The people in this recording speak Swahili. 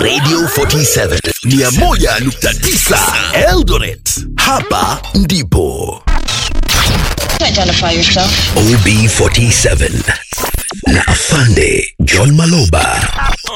Radio 47 101.9 Eldoret. Hapa ndipo. Identify yourself. OB47 na Afande John Maloba.